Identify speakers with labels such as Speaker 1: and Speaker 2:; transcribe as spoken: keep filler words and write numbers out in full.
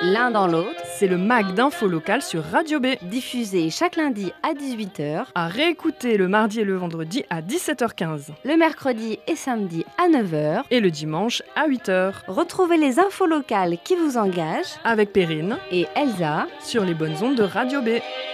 Speaker 1: l'un dans l'autre.
Speaker 2: C'est le mag d'info locale sur Radio B.
Speaker 1: Diffusé chaque lundi à dix-huit heures.
Speaker 2: À réécouter le mardi et le vendredi à dix-sept heures quinze.
Speaker 1: Le mercredi et samedi à neuf heures.
Speaker 2: Et le dimanche à huit heures.
Speaker 1: Retrouvez les infos locales qui vous engagent
Speaker 2: avec Perrine
Speaker 1: et Elsa
Speaker 2: sur les bonnes ondes de Radio B.